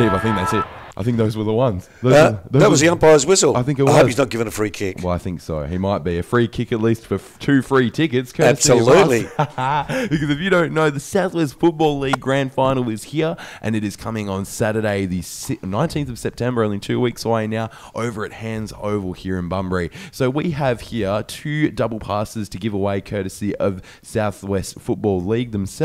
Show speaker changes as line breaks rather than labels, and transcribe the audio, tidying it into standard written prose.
Steve, I think that's it. I think those were the ones.
That was the umpire's whistle.
I think it
I
was.
hope he's not given a free kick.
Well, I think so. He might be. A free kick at least for 2 free tickets. courtesy of
Absolutely.
us. Because if you don't know, the Southwest Football League Grand Final is here, and it is coming on Saturday, the 19th of September, only 2 weeks away now, over at Hands Oval here in Bunbury. So we have here 2 double passes to give away, courtesy of Southwest Football League themselves.